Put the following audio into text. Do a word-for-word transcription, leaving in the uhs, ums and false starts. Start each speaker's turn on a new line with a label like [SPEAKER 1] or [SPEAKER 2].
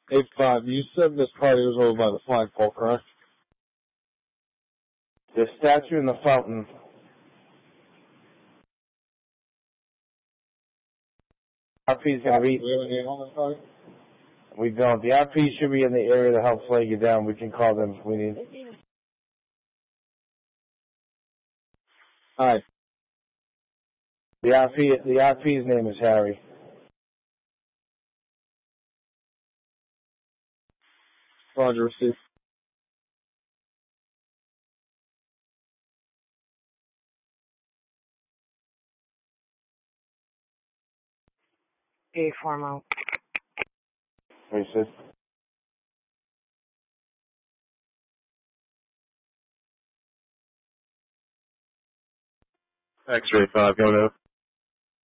[SPEAKER 1] eight five, you said this party was over by the flagpole, correct?
[SPEAKER 2] The statue in the fountain. R P's gonna be.
[SPEAKER 1] Do we have a name on this party?
[SPEAKER 2] We don't. The R P should be in the area to help flag you down. We can call them if we need.
[SPEAKER 1] Hi.
[SPEAKER 2] The R P, the R P's name is Harry.
[SPEAKER 1] Roger, Steve.
[SPEAKER 3] A formal.
[SPEAKER 2] What he said?
[SPEAKER 1] X-ray five, go to.